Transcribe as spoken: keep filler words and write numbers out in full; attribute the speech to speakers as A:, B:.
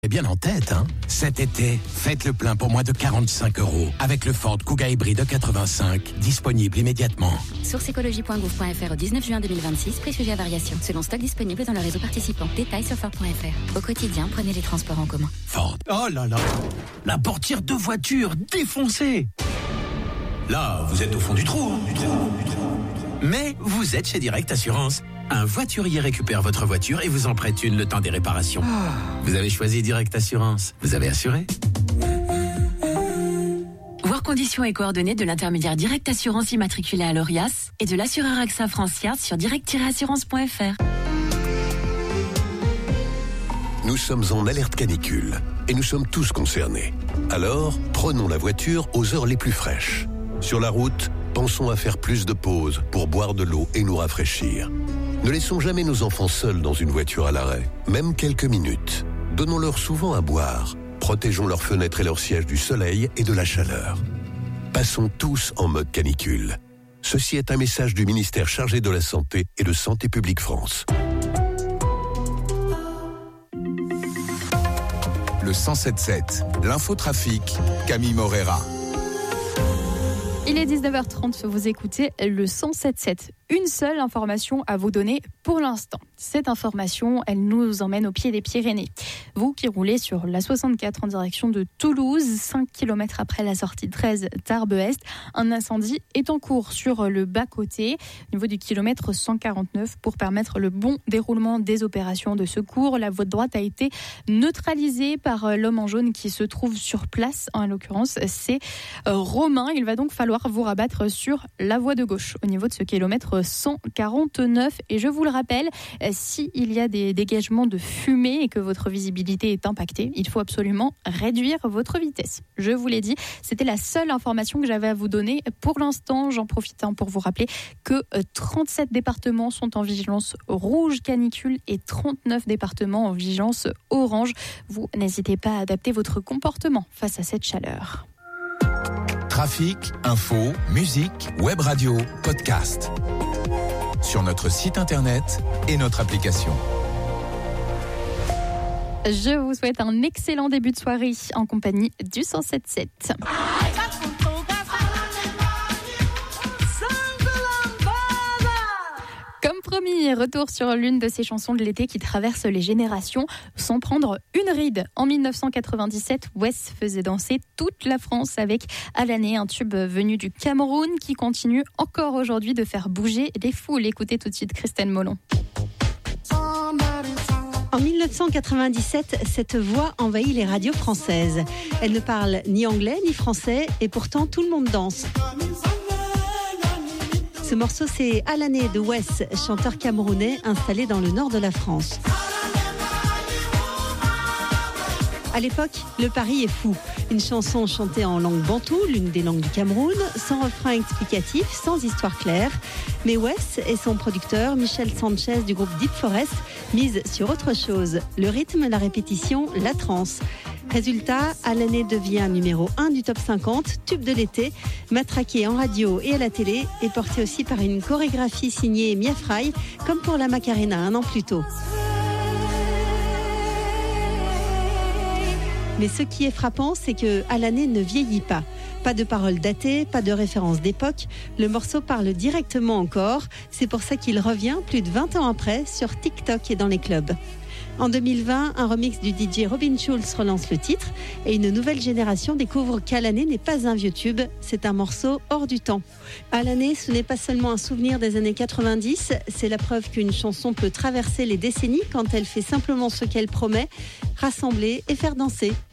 A: est bien en tête, hein. Cet été, faites le plein pour moins de quarante-cinq euros avec le Ford Kuga hybride quatre-vingt-cinq, disponible immédiatement.
B: Source écologie point gouv point f r au dix-neuf juin deux mille vingt-six, prix sujet à variation, selon stock disponible dans le réseau participant. Détails sur Ford point f r. Au quotidien, prenez les transports en commun.
A: Ford. Oh là là, la portière de voiture défoncée. Là, vous êtes au fond du trou, hein, du trou, du trou. Mais vous êtes chez Direct Assurance. Un voiturier récupère votre voiture et vous en prête une le temps des réparations. Ah. Vous avez choisi Direct Assurance. Vous avez assuré ?
C: Voir conditions et coordonnées de l'intermédiaire Direct Assurance immatriculé à l'Orias et de l'assureur A X A Francia sur direct tiret assurance point f r.
D: Nous sommes en alerte canicule et nous sommes tous concernés. Alors, prenons la voiture aux heures les plus fraîches. Sur la route, pensons à faire plus de pauses pour boire de l'eau et nous rafraîchir. Ne laissons jamais nos enfants seuls dans une voiture à l'arrêt, même quelques minutes. Donnons-leur souvent à boire. Protégeons leurs fenêtres et leurs sièges du soleil et de la chaleur. Passons tous en mode canicule. Ceci est un message du ministère chargé de la Santé et de Santé publique France.
E: Le cent sept sept, l'infotrafic, Camille Morera.
F: Il est dix-neuf heures trente, vous écoutez le cent sept sept. Une seule information à vous donner pour l'instant. Cette information, elle nous emmène au pied des Pyrénées. Vous qui roulez sur la soixante-quatre en direction de Toulouse, cinq kilomètres après la sortie treize Tarbes-Est, un incendie est en cours sur le bas-côté, au niveau du kilomètre cent quarante-neuf, pour permettre le bon déroulement des opérations de secours. La voie de droite a été neutralisée par l'homme en jaune qui se trouve sur place. En l'occurrence, c'est Romain. Il va donc falloir vous rabattre sur la voie de gauche au niveau de ce kilomètre cent quarante-neuf. Et je vous le rappelle, s'il y a des dégagements de fumée et que votre visibilité est impactée, il faut absolument réduire votre vitesse. Je vous l'ai dit, c'était la seule information que j'avais à vous donner pour l'instant. J'en profite pour vous rappeler que trente-sept départements sont en vigilance rouge canicule et trente-neuf départements en vigilance orange. Vous n'hésitez pas à adapter votre comportement face à cette chaleur.
E: Trafic, info, musique, web radio, podcast. Sur notre site internet et notre application.
F: Je vous souhaite un excellent début de soirée en compagnie du cent sept sept. Comme promis, retour sur l'une de ces chansons de l'été qui traverse les générations sans prendre une ride. En dix-neuf cent quatre-vingt-dix-sept, Wes faisait danser toute la France avec À l'année, un tube venu du Cameroun qui continue encore aujourd'hui de faire bouger les foules. Écoutez tout de suite Christelle Molon.
G: En dix-neuf cent quatre-vingt-dix-sept, cette voix envahit les radios françaises. Elle ne parle ni anglais ni français et pourtant tout le monde danse. Ce morceau, c'est À l'année de Wes, chanteur camerounais installé dans le nord de la France. À l'époque, le pari est fou. Une chanson chantée en langue bantou, l'une des langues du Cameroun, sans refrain explicatif, sans histoire claire. Mais Wes et son producteur, Michel Sanchez du groupe Deep Forest, misent sur autre chose. Le rythme, la répétition, la trance. Résultat, À l'année devient numéro un du top cinquante, tube de l'été, matraqué en radio et à la télé, et porté aussi par une chorégraphie signée Mia Fry, comme pour la Macarena un an plus tôt. Mais ce qui est frappant, c'est que À l'année ne vieillit pas. Pas de paroles datées, pas de références d'époque. Le morceau parle directement encore. C'est pour ça qu'il revient plus de vingt ans après sur TikTok et dans les clubs. En deux mille vingt, un remix du D J Robin Schulz relance le titre et une nouvelle génération découvre qu'À l'année n'est pas un vieux tube, c'est un morceau hors du temps. À l'année, ce n'est pas seulement un souvenir des années quatre-vingt-dix, c'est la preuve qu'une chanson peut traverser les décennies quand elle fait simplement ce qu'elle promet, rassembler et faire danser.